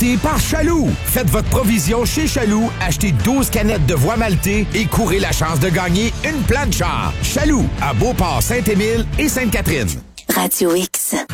Malté par Chaloux. Faites votre provision chez Chaloux, achetez 12 canettes de voie maltée et courez la chance de gagner une plancha. Chaloux, à Beauport, Saint-Émile et Sainte-Catherine. Radio X.